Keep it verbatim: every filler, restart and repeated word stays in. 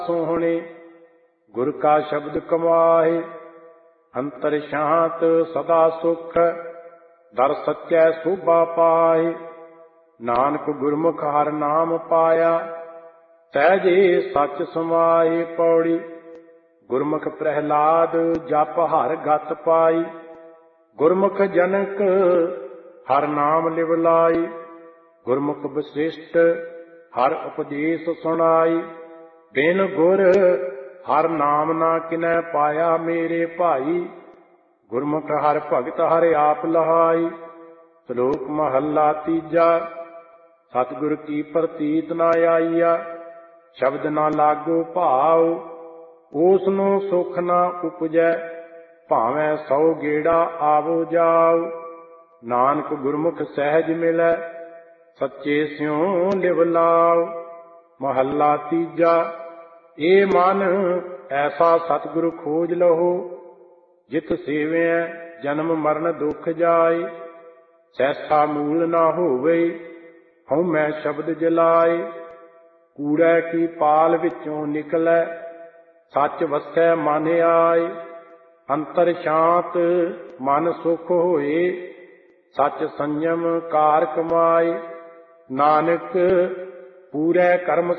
सोहणे गुर का शब्द कमाए। अंतर शांत सदा सुख दर सच्चै शोभा पाए। नानक गुरमुख हर नाम पाया सहजे सच समाए। पौड़ी गुरमुख प्रहलाद जप हर गत पाई। गुरमुख जनक हर नाम लिवलाई। गुरमुख वशिष्ठ हर उपदेश सुनाई। बिन गुर हर नाम ना किनै पाया मेरे भाई। गुरमुख हर भगत हर आप लहाई। श्लोक महला तीजा। सतगुर की प्रतीत ना आईया शब्द ना लागो भाव। उसनो सुख ना उपजै भावें सौ गेड़ा आवो जाओ। नानक गुरमुख सहज मिलै सच्चे स्यों लिव लाओ। महला तीजा। ए मन ऐसा सतगुरु खोज लहो जित सेवै जन्म मरण दुख जाए। सैसा मूल ना होवे हऊँ मैं शब्द जलाए। कूड़े की पाल विचों निकलै सच वसै मन आए। अंतर शांत मन सुख होए सच संयम कार कमाए। नानक पूरे कर्म